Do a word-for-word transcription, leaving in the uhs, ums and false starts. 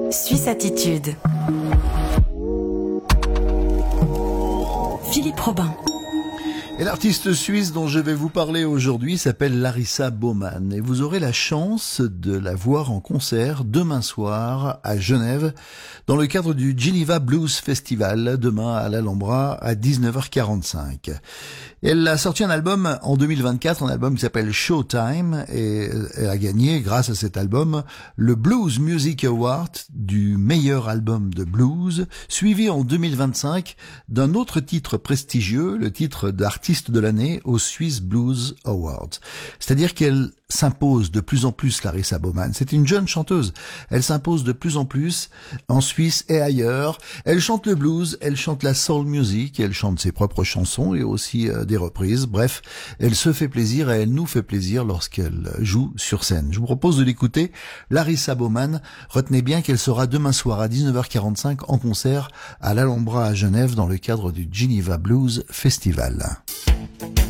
Suisse Attitude. Philippe Robin. Et l'artiste suisse dont je vais vous parler aujourd'hui s'appelle Larissa Baumann et vous aurez la chance de la voir en concert demain soir à Genève dans le cadre du Geneva Blues Festival demain à l'Alhambra à dix-neuf heures quarante-cinq. Elle a sorti un album en deux mille vingt-quatre, un album qui s'appelle Showtime et elle a gagné grâce à cet album le Blues Music Award du meilleur album de blues, suivi en deux mille vingt-cinq d'un autre titre prestigieux, le titre d'artiste de l'année au Swiss Blues Awards. C'est-à-dire qu'elle s'impose de plus en plus, Larissa Baumann. C'est une jeune chanteuse. Elle s'impose de plus en plus en Suisse et ailleurs. Elle chante le blues, elle chante la soul music, elle chante ses propres chansons et aussi euh, des reprises. Bref, elle se fait plaisir et elle nous fait plaisir lorsqu'elle joue sur scène. Je vous propose de l'écouter. Larissa Baumann, retenez bien qu'elle sera demain soir à dix-neuf heures quarante-cinq en concert à l'Alhambra à Genève dans le cadre du Geneva Blues Festival.